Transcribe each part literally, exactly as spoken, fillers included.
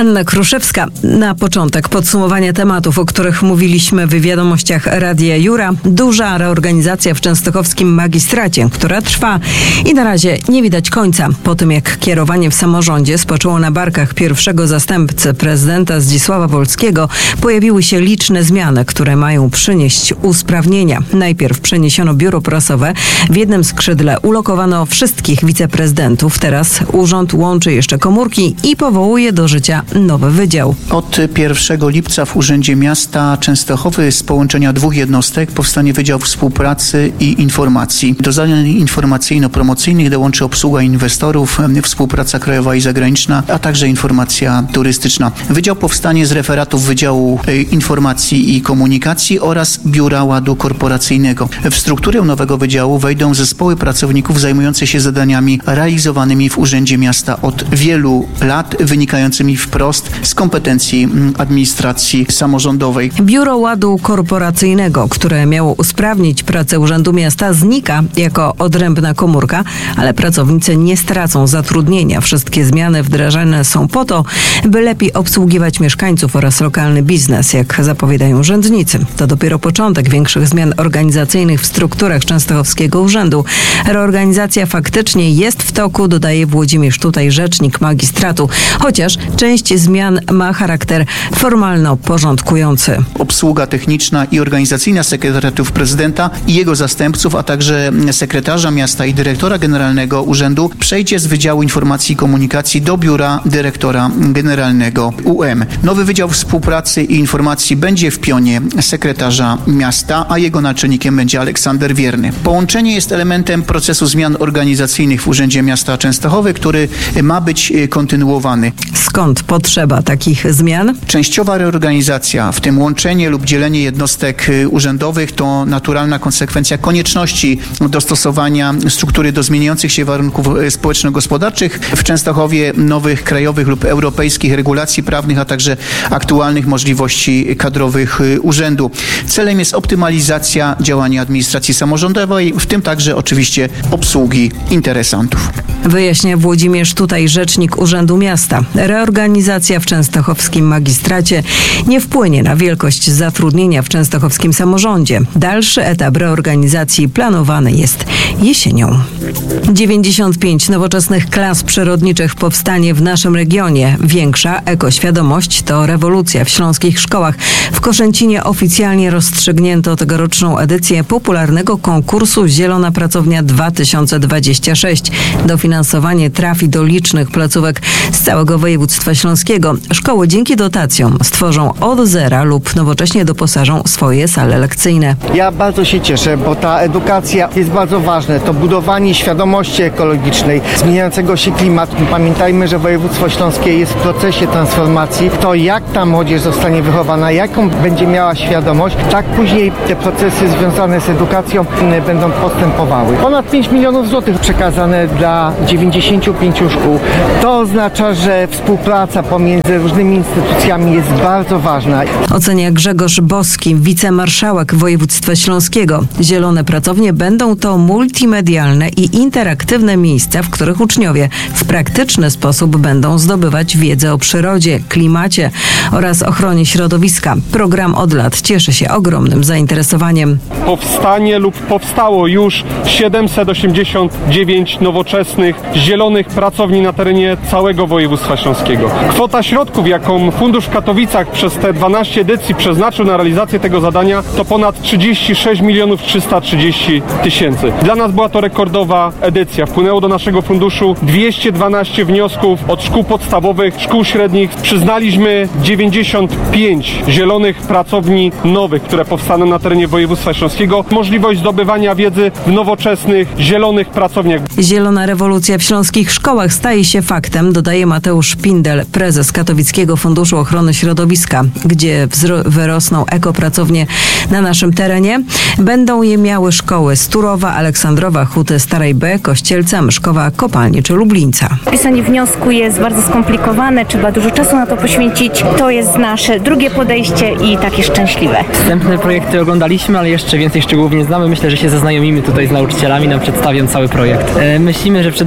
Anna Kruszewska. Na początek podsumowania tematów, o których mówiliśmy w wiadomościach Radia Jura. Duża reorganizacja w częstochowskim magistracie, która trwa i na razie nie widać końca. Po tym, jak kierowanie w samorządzie spoczęło na barkach pierwszego zastępcy prezydenta Zdzisława Wolskiego, pojawiły się liczne zmiany, które mają przynieść usprawnienia. Najpierw przeniesiono biuro prasowe. W jednym skrzydle ulokowano wszystkich wiceprezydentów. Teraz urząd łączy jeszcze komórki i powołuje do życia nowy wydział. Od pierwszego lipca w Urzędzie Miasta Częstochowy z połączenia dwóch jednostek powstanie Wydział Współpracy i Informacji. Do zadań informacyjno-promocyjnych dołączy obsługa inwestorów, współpraca krajowa i zagraniczna, a także informacja turystyczna. Wydział powstanie z referatów Wydziału Informacji i Komunikacji oraz Biura Ładu Korporacyjnego. W strukturę nowego wydziału wejdą zespoły pracowników zajmujące się zadaniami realizowanymi w Urzędzie Miasta od wielu lat, wynikającymi wprost z kompetencji administracji samorządowej. Biuro Ładu Korporacyjnego, które miało usprawnić pracę Urzędu Miasta, znika jako odrębna komórka, ale pracownicy nie stracą zatrudnienia. Wszystkie zmiany wdrażane są po to, by lepiej obsługiwać mieszkańców oraz lokalny biznes, jak zapowiadają urzędnicy. To dopiero początek większych zmian organizacyjnych w strukturach Częstochowskiego Urzędu. Reorganizacja faktycznie jest w toku, dodaje Włodzimierz Tutaj, rzecznik magistratu, chociaż część zmian ma charakter formalno-porządkujący. Obsługa techniczna i organizacyjna sekretariatów prezydenta i jego zastępców, a także sekretarza miasta i dyrektora generalnego urzędu przejdzie z Wydziału Informacji i Komunikacji do Biura Dyrektora Generalnego U M. Nowy Wydział Współpracy i Informacji będzie w pionie sekretarza miasta, a jego naczelnikiem będzie Aleksander Wierny. Połączenie jest elementem procesu zmian organizacyjnych w Urzędzie Miasta Częstochowy, który ma być kontynuowany. Skąd potrzeba takich zmian? Częściowa reorganizacja, w tym łączenie lub dzielenie jednostek urzędowych, to naturalna konsekwencja konieczności dostosowania struktury do zmieniających się warunków społeczno-gospodarczych w Częstochowie, nowych krajowych lub europejskich regulacji prawnych, a także aktualnych możliwości kadrowych urzędu. Celem jest optymalizacja działania administracji samorządowej, w tym także oczywiście obsługi interesantów. Wyjaśnia Włodzimierz Tutaj, rzecznik Urzędu Miasta. Reorganizacja w częstochowskim magistracie nie wpłynie na wielkość zatrudnienia w częstochowskim samorządzie. Dalszy etap reorganizacji planowany jest jesienią. dziewięćdziesiąt pięć nowoczesnych klas przyrodniczych powstanie w naszym regionie. Większa ekoświadomość to rewolucja w śląskich szkołach. W Koszęcinie oficjalnie rozstrzygnięto tegoroczną edycję popularnego konkursu Zielona Pracownia dwa tysiące dwadzieścia sześć. Dofinansowanie trafi do licznych placówek z całego województwa śląskiego. Szkoły dzięki dotacjom stworzą od zera lub nowocześnie doposażą swoje sale lekcyjne. Ja bardzo się cieszę, bo ta edukacja jest bardzo ważna. To budowanie świadomości ekologicznej, zmieniającego się klimatu. Pamiętajmy, że województwo śląskie jest w procesie transformacji. To jak ta młodzież zostanie wychowana, jaką będzie miała świadomość, tak później te procesy związane z edukacją będą postępowały. Ponad pięć milionów złotych przekazane dla dziewięćdziesięciu pięciu szkół. To oznacza, że współpraca pomiędzy różnymi instytucjami jest bardzo ważna. Ocenia Grzegorz Boski, wicemarszałek województwa śląskiego. Zielone pracownie będą to multimedialne i interaktywne miejsca, w których uczniowie w praktyczny sposób będą zdobywać wiedzę o przyrodzie, klimacie oraz ochronie środowiska. Program od lat cieszy się ogromnym zainteresowaniem. Powstanie lub powstało już siedemset osiemdziesiąt dziewięć nowoczesnych, zielonych pracowni na terenie całego województwa śląskiego. Kwota środków, jaką Fundusz w Katowicach przez te dwanaście edycji przeznaczył na realizację tego zadania, to ponad trzydzieści sześć milionów trzysta trzydzieści tysięcy. Dla nas była to rekordowa edycja. Wpłynęło do naszego funduszu dwieście dwanaście wniosków od szkół podstawowych, szkół średnich. Przyznaliśmy dziewięćdziesiąt pięć zielonych pracowni nowych, które powstaną na terenie województwa śląskiego. Możliwość zdobywania wiedzy w nowoczesnych, zielonych pracowniach. Zielona rewolucja w śląskich szkołach staje się faktem, dodaje Mateusz Pindel, prezes Katowickiego Funduszu Ochrony Środowiska, gdzie wzro- wyrosną ekopracownie na naszym terenie. Będą je miały szkoły Sturowa, Aleksandrowa, Huty Starej B, Kościelca, Myszkowa, Kopalnie czy Lublińca. Pisanie wniosku jest bardzo skomplikowane, trzeba dużo czasu na to poświęcić. To jest nasze drugie podejście i takie szczęśliwe. Wstępne projekty oglądaliśmy, ale jeszcze więcej szczegółów nie znamy. Myślę, że się zaznajomimy tutaj z nauczycielami, nam przedstawią cały projekt. Myślimy, że przede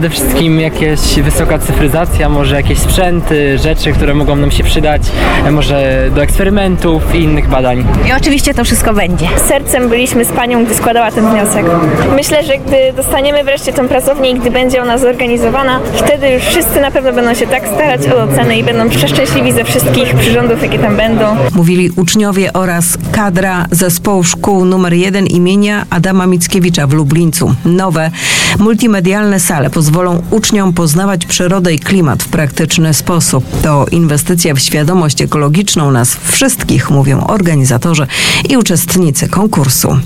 przede wszystkim jakieś wysoka cyfryzacja, może jakieś sprzęty, rzeczy, które mogą nam się przydać, może do eksperymentów i innych badań. I oczywiście to wszystko będzie. Sercem byliśmy z panią, gdy składała ten wniosek. Myślę, że gdy dostaniemy wreszcie tę pracownię i gdy będzie ona zorganizowana, wtedy już wszyscy na pewno będą się tak starać o ocenę i będą przeszczęśliwi ze wszystkich przyrządów, jakie tam będą. Mówili uczniowie oraz kadra zespołu szkół numer jeden imienia Adama Mickiewicza w Lublińcu. Nowe, multimedialne sale pozwolą uczniom poznawać przyrodę i klimat w praktyczny sposób. To inwestycja w świadomość ekologiczną nas wszystkich, mówią organizatorzy i uczestnicy konkursu.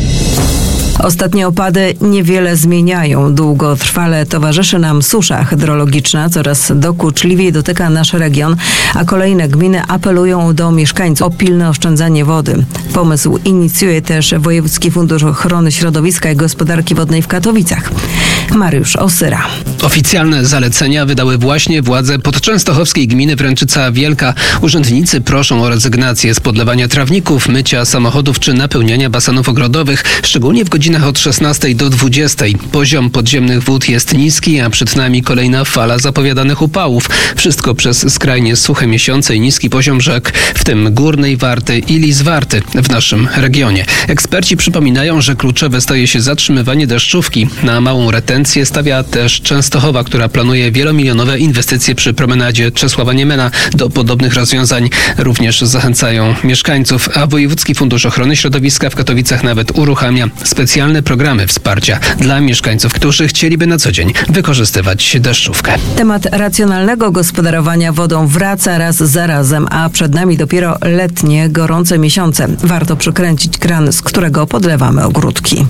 Ostatnie opady niewiele zmieniają. Długotrwale towarzyszy nam susza hydrologiczna, coraz dokuczliwiej dotyka nasz region, a kolejne gminy apelują do mieszkańców o pilne oszczędzanie wody. Pomysł inicjuje też Wojewódzki Fundusz Ochrony Środowiska i Gospodarki Wodnej w Katowicach. Mariusz Osyra. Oficjalne zalecenia wydały właśnie władze podczęstochowskiej gminy Wręczyca Wielka. Urzędnicy proszą o rezygnację z podlewania trawników, mycia samochodów czy napełniania basenów ogrodowych, szczególnie w godzinach od szesnastej do dwudziestej. Poziom podziemnych wód jest niski, a przed nami kolejna fala zapowiadanych upałów. Wszystko przez skrajnie suche miesiące i niski poziom rzek, w tym Górnej Warty i Lizwarty w naszym regionie. Eksperci przypominają, że kluczowe staje się zatrzymywanie deszczówki. Na małą retencję stawia też Częstochowa, która planuje wielomilionowe inwestycje przy promenadzie Czesława Niemena. Do podobnych rozwiązań również zachęcają mieszkańców, a Wojewódzki Fundusz Ochrony Środowiska w Katowicach nawet uruchamia specjalne programy wsparcia dla mieszkańców, którzy chcieliby na co dzień wykorzystywać deszczówkę. Temat racjonalnego gospodarowania wodą wraca raz za razem, a przed nami dopiero letnie, gorące miesiące. Warto przykręcić kran, z którego podlewamy ogródki.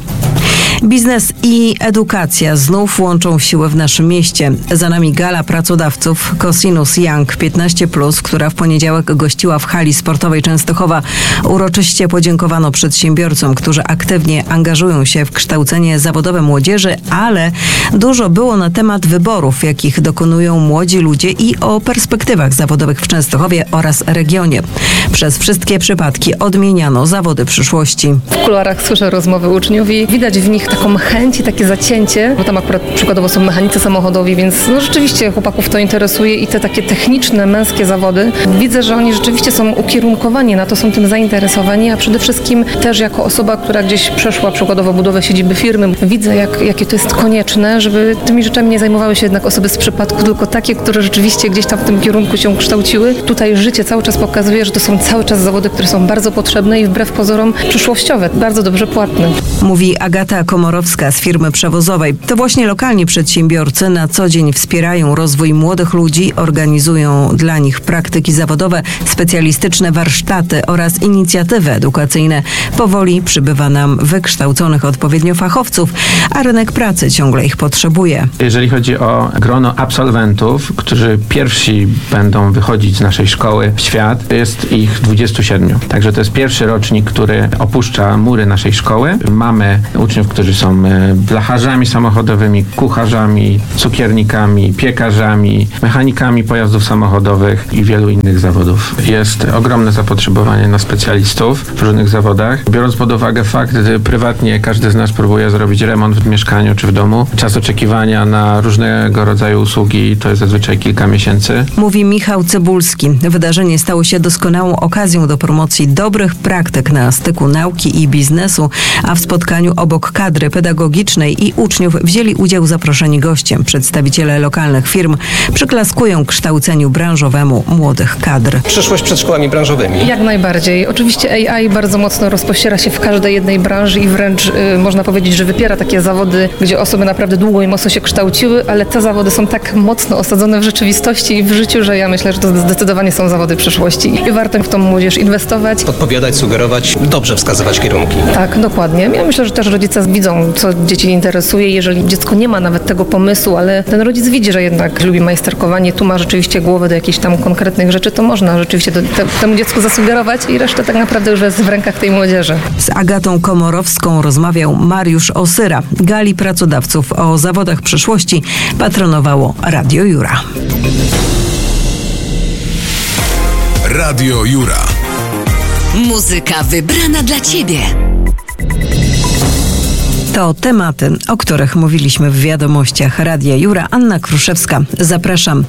Biznes i edukacja znów łączą siły w naszym mieście. Za nami gala pracodawców Cosinus Young piętnaście plus, która w poniedziałek gościła w hali sportowej Częstochowa. Uroczyście podziękowano przedsiębiorcom, którzy aktywnie angażują się w kształcenie zawodowe młodzieży, ale dużo było na temat wyborów, jakich dokonują młodzi ludzie i o perspektywach zawodowych w Częstochowie oraz regionie. Przez wszystkie przypadki odmieniano zawody przyszłości. W kuluarach słyszę rozmowy uczniów i widać w nich taką chęć i takie zacięcie, bo tam akurat przykładowo są mechanicy samochodowi, więc no rzeczywiście chłopaków to interesuje i te takie techniczne, męskie zawody. Widzę, że oni rzeczywiście są ukierunkowani na to, są tym zainteresowani, a przede wszystkim też jako osoba, która gdzieś przeszła przykładowo budowę siedziby firmy, widzę, jak, jakie to jest konieczne, żeby tymi rzeczami nie zajmowały się jednak osoby z przypadku, tylko takie, które rzeczywiście gdzieś tam w tym kierunku się kształciły. Tutaj życie cały czas pokazuje, że to są cały czas zawody, które są bardzo potrzebne i wbrew pozorom przyszłościowe, bardzo dobrze płatne. Mówi Agata Komorowska z firmy przewozowej. To właśnie lokalni przedsiębiorcy na co dzień wspierają rozwój młodych ludzi, organizują dla nich praktyki zawodowe, specjalistyczne warsztaty oraz inicjatywy edukacyjne. Powoli przybywa nam wykształconych odpowiednio fachowców, a rynek pracy ciągle ich potrzebuje. Jeżeli chodzi o grono absolwentów, którzy pierwsi będą wychodzić z naszej szkoły w świat, jest ich dwudziestu siedmiu. Także to jest pierwszy rocznik, który opuszcza mury naszej szkoły. Mamy uczniów, którzy są blacharzami samochodowymi, kucharzami, cukiernikami, piekarzami, mechanikami pojazdów samochodowych i wielu innych zawodów. Jest ogromne zapotrzebowanie na specjalistów w różnych zawodach. Biorąc pod uwagę fakt, że prywatnie każdy z nas próbuje zrobić remont w mieszkaniu czy w domu, czas oczekiwania na różnego rodzaju usługi to jest zazwyczaj kilka miesięcy. Mówi Michał Cybulski. Wydarzenie stało się doskonałą okazją do promocji dobrych praktyk na styku nauki i biznesu, a w spotkaniu obok kadry pedagogicznej i uczniów wzięli udział zaproszeni goście. Przedstawiciele lokalnych firm przyklaskują kształceniu branżowemu młodych kadr. Przyszłość przed szkołami branżowymi. Jak najbardziej. Oczywiście A I bardzo mocno rozpościera się w każdej jednej branży i wręcz y, można powiedzieć, że wypiera takie zawody, gdzie osoby naprawdę długo i mocno się kształciły, ale te zawody są tak mocno osadzone w rzeczywistości i w życiu, że ja myślę, że to zdecydowanie są zawody przyszłości i warto w tą młodzież inwestować. Podpowiadać, sugerować, dobrze wskazywać kierunki. Tak, dokładnie. Ja myślę, że też rodzice widzą, co dzieci interesuje. Jeżeli dziecko nie ma nawet tego pomysłu, ale ten rodzic widzi, że jednak lubi majsterkowanie, tu ma rzeczywiście głowę do jakichś tam konkretnych rzeczy, to można rzeczywiście do, te, temu dziecku zasugerować i reszta tak naprawdę już jest w rękach tej młodzieży. Z Agatą Komorowską rozmawiał Mariusz Osyra. Gali pracodawców o zawodach przyszłości patronowało Radio Jura. Radio Jura. Muzyka wybrana dla Ciebie. To tematy, o których mówiliśmy w wiadomościach Radia Jura. Anna Kruszewska. Zapraszam.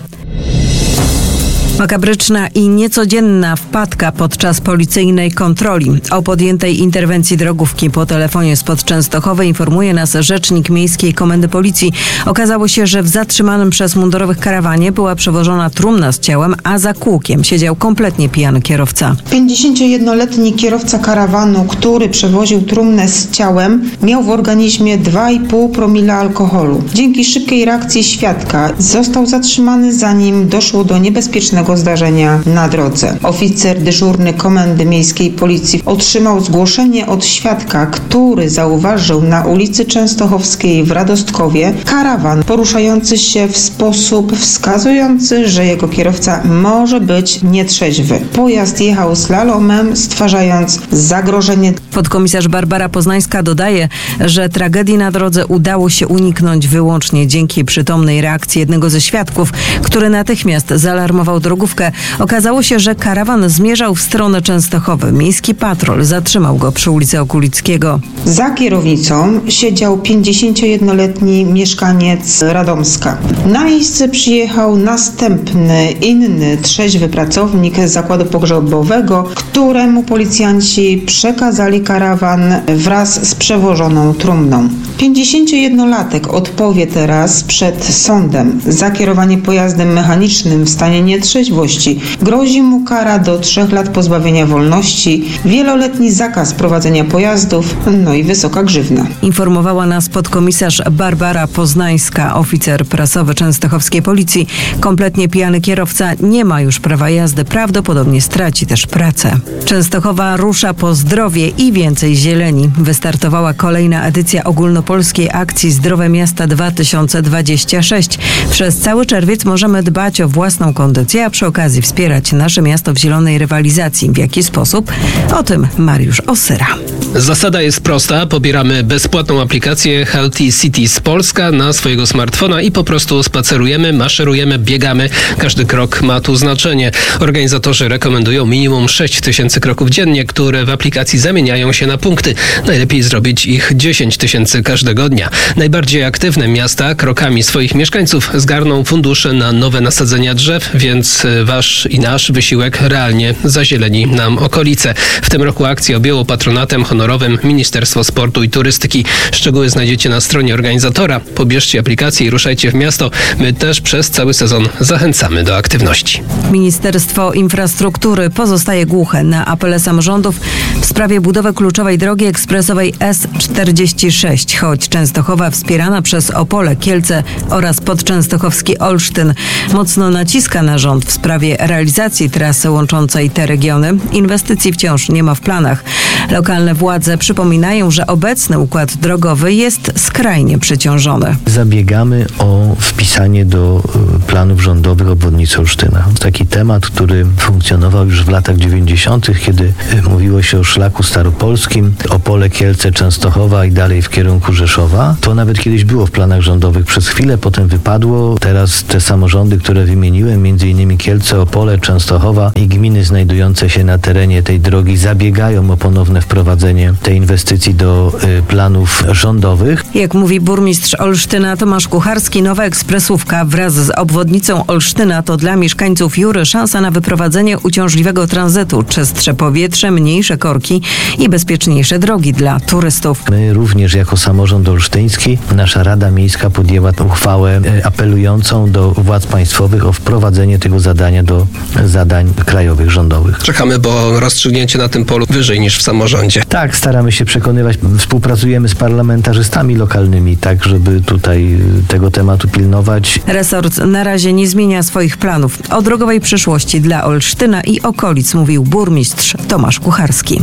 Makabryczna i niecodzienna wpadka podczas policyjnej kontroli. O podjętej interwencji drogówki po telefonie spod Częstochowy informuje nas rzecznik Miejskiej Komendy Policji. Okazało się, że w zatrzymanym przez mundurowych karawanie była przewożona trumna z ciałem, a za kółkiem siedział kompletnie pijany kierowca. pięćdziesięciojednoletni kierowca karawanu, który przewoził trumnę z ciałem, miał w organizmie dwa i pół promila alkoholu. Dzięki szybkiej reakcji świadka został zatrzymany, zanim doszło do niebezpiecznego zdarzenia na drodze. Oficer dyżurny Komendy Miejskiej Policji otrzymał zgłoszenie od świadka, który zauważył na ulicy Częstochowskiej w Radostkowie karawan poruszający się w sposób wskazujący, że jego kierowca może być nietrzeźwy. Pojazd jechał slalomem, stwarzając zagrożenie. Podkomisarz Barbara Poznańska dodaje, że tragedii na drodze udało się uniknąć wyłącznie dzięki przytomnej reakcji jednego ze świadków, który natychmiast zaalarmował drogówkę. Okazało się, że karawan zmierzał w stronę Częstochowy. Miejski patrol zatrzymał go przy ulicy Okulickiego. Za kierownicą siedział pięćdziesięciojednoletni mieszkaniec Radomska. Na miejsce przyjechał następny, inny trzeźwy pracownik zakładu pogrzebowego, któremu policjanci przekazali karawan wraz z przewożoną trumną. pięćdziesięciojednolatek odpowie teraz przed sądem za kierowanie pojazdem mechanicznym w stanie nietrzeźwości. Grozi mu kara do trzech lat pozbawienia wolności, wieloletni zakaz prowadzenia pojazdów, no i wysoka grzywna. Informowała nas podkomisarz Barbara Poznańska, oficer prasowy Częstochowskiej Policji. Kompletnie pijany kierowca nie ma już prawa jazdy, prawdopodobnie straci też pracę. Częstochowa rusza po zdrowie i więcej zieleni. Wystartowała kolejna edycja ogólnopolskiej akcji Zdrowe Miasta dwa tysiące dwadzieścia sześć. Przez cały czerwiec możemy dbać o własną kondycję, a przy okazji wspierać nasze miasto w zielonej rywalizacji. W jaki sposób? O tym Mariusz Osyra. Zasada jest prosta. Pobieramy bezpłatną aplikację Healthy Cities Polska na swojego smartfona i po prostu spacerujemy, maszerujemy, biegamy. Każdy krok ma tu znaczenie. Organizatorzy rekomendują minimum sześć tysięcy kroków dziennie, które w aplikacji zamieniają się na punkty. Najlepiej zrobić ich dziesięć tysięcy każdego dnia. Najbardziej aktywne miasta krokami swoich mieszkańców zgarną fundusze na nowe nasadzenia drzew, więc wasz i nasz wysiłek realnie zazieleni nam okolice. W tym roku akcję objęło patronatem honorowym Ministerstwo Sportu i Turystyki. Szczegóły znajdziecie na stronie organizatora. Pobierzcie aplikację i ruszajcie w miasto. My też przez cały sezon zachęcamy do aktywności. Ministerstwo Infrastruktury pozostaje głuche na apele samorządów w sprawie budowy kluczowej drogi ekspresowej S czterdzieści sześć, choć Częstochowa wspierana przez Opole, Kielce oraz podczęstochowski Olsztyn mocno naciska na rząd w sprawie realizacji trasy łączącej te regiony. Inwestycji wciąż nie ma w planach. Lokalne władze przypominają, że obecny układ drogowy jest skrajnie przeciążony. Zabiegamy o wpisanie do planów rządowych obwodnicy Olsztyna. Taki temat, który funkcjonował już w latach dziewięćdziesiątych, kiedy mówiło się o szlaku staropolskim, Opole, Kielce, Częstochowa i dalej w kierunku Rzeszowa. To nawet kiedyś było w planach rządowych przez chwilę, potem wypadło. Teraz te samorządy, które wymieniłem, między innymi Kielce, Opole, Częstochowa i gminy znajdujące się na terenie tej drogi zabiegają o ponowne wprowadzenie tej inwestycji do y, planów rządowych. Jak mówi burmistrz Olsztyna Tomasz Kucharski, nowa ekspresówka wraz z obwodnicą Olsztyna to dla mieszkańców Jury szansa na wyprowadzenie uciążliwego tranzytu, czystsze powietrze, mniejsze korki i bezpieczniejsze drogi dla turystów. My również jako samorząd olsztyński, nasza Rada Miejska podjęła uchwałę y, apelującą do władz państwowych o wprowadzenie tego zadania do zadań krajowych, rządowych. Czekamy, bo rozstrzygnięcie na tym polu wyżej niż w samorządzie. Tak, staramy się przekonywać, współpracujemy z parlamentarzystami lokalnymi, tak żeby tutaj tego tematu pilnować. Resort na razie nie zmienia swoich planów. O drogowej przyszłości dla Olsztyna i okolic mówił burmistrz Tomasz Kucharski.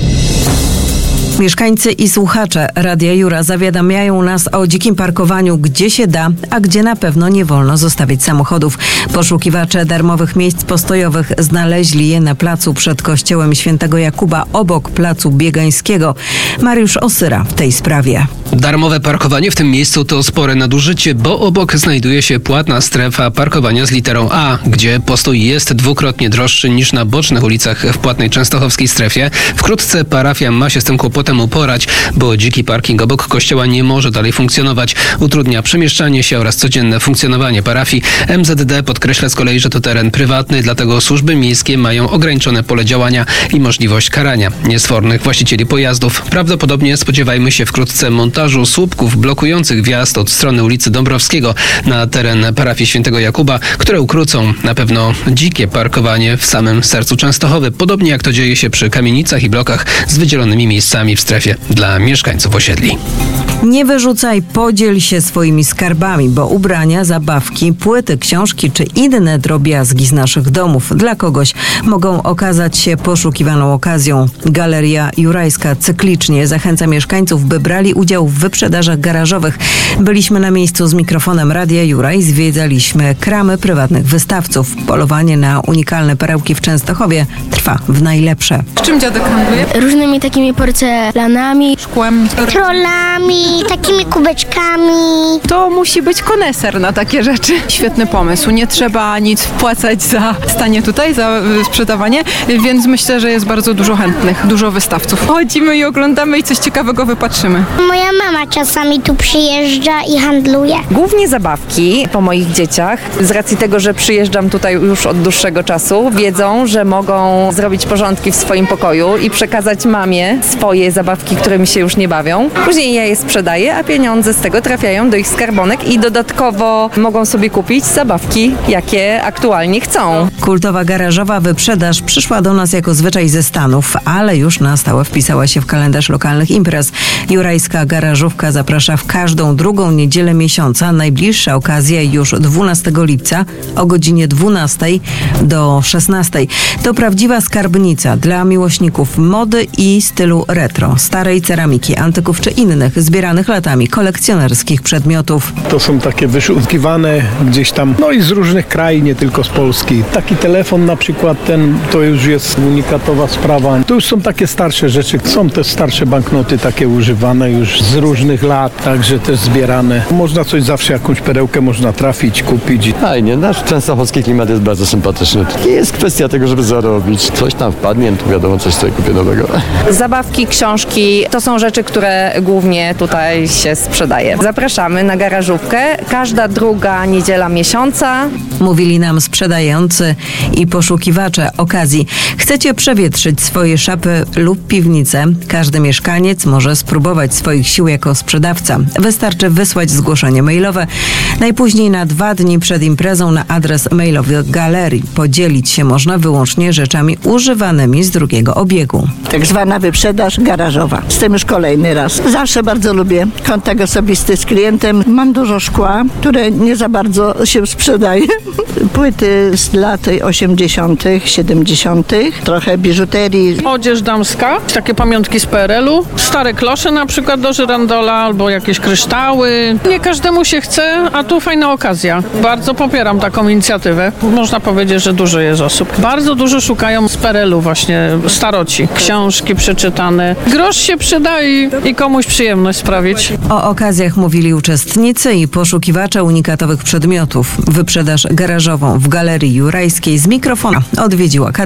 Mieszkańcy i słuchacze Radia Jura zawiadamiają nas o dzikim parkowaniu, gdzie się da, a gdzie na pewno nie wolno zostawić samochodów. Poszukiwacze darmowych miejsc postojowych znaleźli je na placu przed kościołem Świętego Jakuba obok placu Biegańskiego. Mariusz Osyra w tej sprawie. Darmowe parkowanie w tym miejscu to spore nadużycie, bo obok znajduje się płatna strefa parkowania z literą A, gdzie postój jest dwukrotnie droższy niż na bocznych ulicach w płatnej częstochowskiej strefie. Wkrótce parafia ma się z tym kłopotem uporać, bo dziki parking obok kościoła nie może dalej funkcjonować. Utrudnia przemieszczanie się oraz codzienne funkcjonowanie parafii. M Z D podkreśla z kolei, że to teren prywatny, dlatego służby miejskie mają ograniczone pole działania i możliwość karania niesfornych właścicieli pojazdów. Prawdopodobnie spodziewajmy się wkrótce montażu słupków blokujących wjazd od strony ulicy Dąbrowskiego na teren parafii Świętego Jakuba, które ukrócą na pewno dzikie parkowanie w samym sercu Częstochowy, podobnie jak to dzieje się przy kamienicach i blokach z wydzielonymi miejscami w strefie dla mieszkańców osiedli. Nie wyrzucaj, podziel się swoimi skarbami, bo ubrania, zabawki, płyty, książki czy inne drobiazgi z naszych domów dla kogoś mogą okazać się poszukiwaną okazją. Galeria Jurajska cyklicznie zachęca mieszkańców, by brali udział w wyprzedażach garażowych. Byliśmy na miejscu z mikrofonem Radia Juraj, zwiedzaliśmy kramy prywatnych wystawców. Polowanie na unikalne perełki w Częstochowie trwa w najlepsze. Czym dziadek handluje? Różnymi takimi porcelanami, szkłem, trollami, takimi kubeczkami. To musi być koneser na takie rzeczy. Świetny pomysł. Nie trzeba nic wpłacać za stanie tutaj, za sprzedawanie, więc myślę, że jest bardzo dużo chętnych, dużo wystawców. Chodzimy i oglądamy i coś ciekawego wypatrzymy. Moja mama czasami tu przyjeżdża i handluje. Głównie zabawki po moich dzieciach. Z racji tego, że przyjeżdżam tutaj już od dłuższego czasu, wiedzą, że mogą zrobić porządki w swoim pokoju i przekazać mamie swoje zabawki, którymi się już nie bawią. Później ja je sprzedaję, a pieniądze z tego trafiają do ich skarbonek i dodatkowo mogą sobie kupić zabawki, jakie aktualnie chcą. Kultowa garażowa wyprzedaż przyszła do nas jako zwyczaj ze Stanów, ale już na stałe wpisała się w kalendarz lokalnych imprez. Jurajska garażówka zaprasza w każdą drugą niedzielę miesiąca. Najbliższa okazja już dwunastego lipca o godzinie dwunastej do szesnastej. To prawdziwa skarbnica dla miłośników mody i stylu retro, starej ceramiki, antyków czy innych zbieranych latami kolekcjonerskich przedmiotów. To są takie wyszukiwane gdzieś tam, no i z różnych krajów, nie tylko z Polski. Taki telefon na przykład, ten to już jest unikatowa sprawa. To już są takie starsze rzeczy. Są też starsze banknoty takie używane już z różnych lat, także też zbierane. Można coś zawsze, jakąś perełkę można trafić, kupić. Fajnie, nasz częstochowski klimat jest bardzo sympatyczny. Jest kwestia tego, żeby zarobić. Coś tam wpadnie, to wiadomo, coś sobie kupię nowego. Zabawki, książki, to są rzeczy, które głównie tutaj się sprzedaje. Zapraszamy na garażówkę. Każda druga niedziela miesiąca. Mówili nam sprzedający i poszukiwacze okazji. Chcecie przewietrzyć swoje szafy lub piwnice? Każdy mieszkaniec może spróbować swoich sił jako sprzedawca. Wystarczy wysłać zgłoszenie mailowe najpóźniej na dwa dni przed imprezą na adres mailowy galerii. Podzielić się można wyłącznie rzeczami używanymi z drugiego obiegu. Tak zwana wyprzedaż garażowa. Jestem już kolejny raz. Zawsze bardzo lubię kontakt osobisty z klientem. Mam dużo szkła, które nie za bardzo się sprzedaje. Płyty z lat osiemdziesiątych, siedemdziesiątych, trochę biżuterii. Odzież damska, takie pamiątki z P R L-u, stare klosze na przykład do żyrandola albo jakieś kryształy. Nie każdemu się chce, a tu fajna okazja. Bardzo popieram taką inicjatywę. Można powiedzieć, że dużo jest osób. Bardzo dużo szukają z P R L-u właśnie staroci. Książki przeczytane. Grosz się przyda i, i komuś przyjemność sprawić. O okazjach mówili uczestnicy i poszukiwacze unikatowych przedmiotów. Wyprzedaż garażową w Galerii Jurajskiej z mikrofonu odwiedziła